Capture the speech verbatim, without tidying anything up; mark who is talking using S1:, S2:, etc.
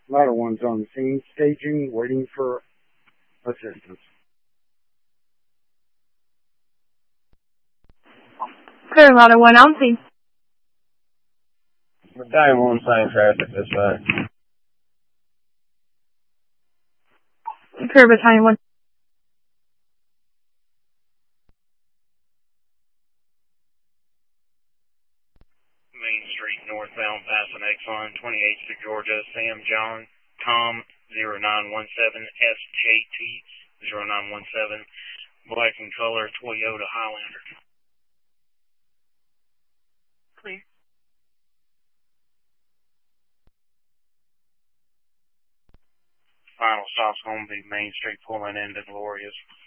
S1: Ladder one's on the scene, staging, waiting for assistance.
S2: Clear ladder one on scene.
S3: Battalion one sign traffic this way.
S2: Clear battalion one.
S4: Main Street northbound passing Exxon twenty-eighth to Georgia, Sam John, Tom zero nine one seven S J T zero nine one seven, black and color Toyota Highlander.
S2: Clear.
S4: Final stop's going to be Main Street pulling into Glorious.